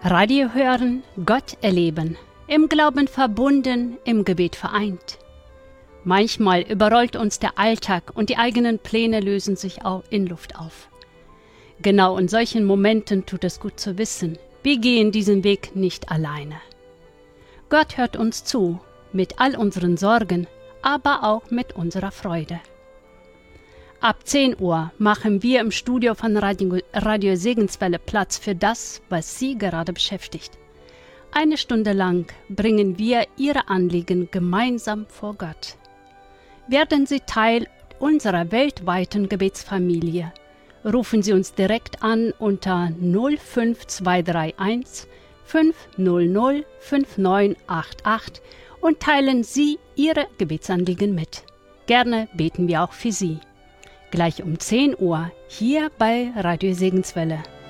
Radio hören, Gott erleben, im Glauben verbunden, im Gebet vereint. Manchmal überrollt uns der Alltag und die eigenen Pläne lösen sich auch in Luft auf. Genau in solchen Momenten tut es gut zu wissen, wir gehen diesen Weg nicht alleine. Gott hört uns zu, mit all unseren Sorgen, aber auch mit unserer Freude. Ab 10 Uhr machen wir im Studio von Radio Segenswelle Platz für das, was Sie gerade beschäftigt. 1 Stunde lang bringen wir Ihre Anliegen gemeinsam vor Gott. Werden Sie Teil unserer weltweiten Gebetsfamilie. Rufen Sie uns direkt an unter 05231 500 5988 und teilen Sie Ihre Gebetsanliegen mit. Gerne beten wir auch für Sie. Gleich um 10 Uhr hier bei Radio Segenswelle.